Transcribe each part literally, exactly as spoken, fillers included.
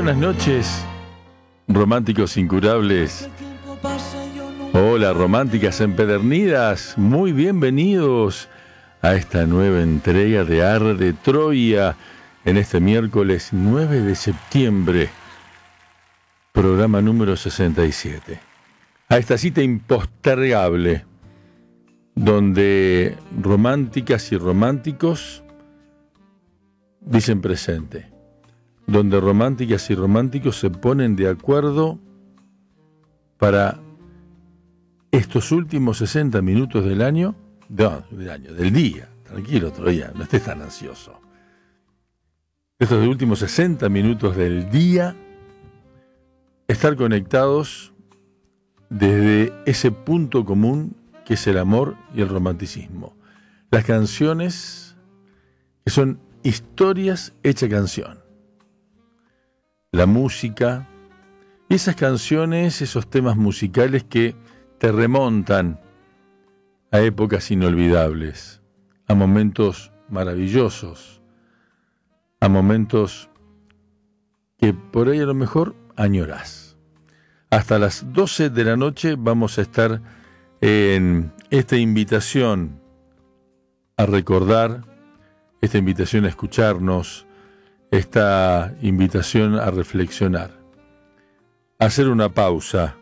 buenas noches, románticos incurables. Hola, románticas empedernidas. Muy bienvenidos a esta nueva entrega de Arde Troya en este miércoles nueve de septiembre, programa número sesenta y siete. A esta cita impostergable, donde románticas y románticos dicen presente, donde románticas y románticos se ponen de acuerdo para estos últimos sesenta minutos del año, no, del año, del día, tranquilo Troya, no estés tan ansioso. Estos últimos sesenta minutos del día, estar conectados desde ese punto común que es el amor y el romanticismo. Las canciones que son historias hechas canción. La música y esas canciones, esos temas musicales que te remontan a épocas inolvidables, a momentos maravillosos, a momentos que por ahí a lo mejor añorás. Hasta las doce de la noche vamos a estar en esta invitación a recordar, esta invitación a escucharnos, esta invitación a reflexionar, a hacer una pausa,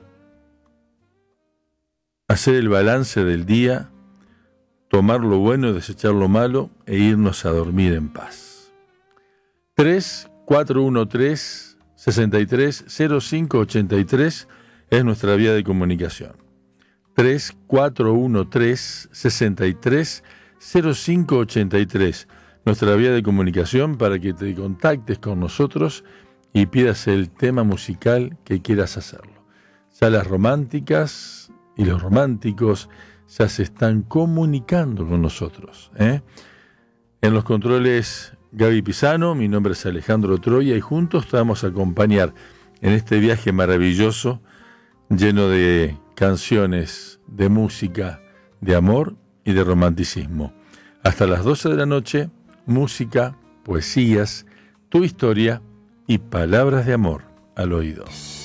hacer el balance del día, tomar lo bueno y desechar lo malo e irnos a dormir en paz. tres cuatro uno tres seis tres cero cinco ocho tres es nuestra vía de comunicación. tres cuatro uno tres seis tres cero cinco ocho tres, nuestra vía de comunicación para que te contactes con nosotros y pidas el tema musical que quieras hacerlo. Ya las románticas y los románticos ya se están comunicando con nosotros, ¿eh? En los controles Gaby Pisano, mi nombre es Alejandro Troya y juntos te vamos a acompañar en este viaje maravilloso lleno de canciones, de música, de amor y de romanticismo. Hasta las doce de la noche, música, poesías, tu historia y palabras de amor al oído.